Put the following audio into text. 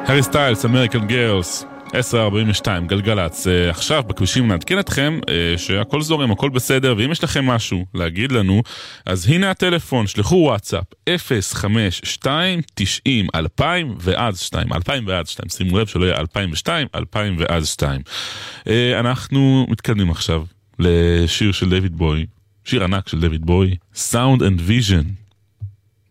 הארי סטיילס, אמריקן גרלס, 10:42, גלגלץ. עכשיו בכבישים נעדכן אתכם שהכל זורם, הכל בסדר, ואם יש לכם משהו להגיד לנו, אז הנה הטלפון, שלחו וואטסאפ 052-90-2000-2, שימו לב שלא יהיה 2002, 2002. אנחנו מתקדמים עכשיו לשיר של דיוויד בוי, שיר ענק של דיוויד בוי, Sound and Vision.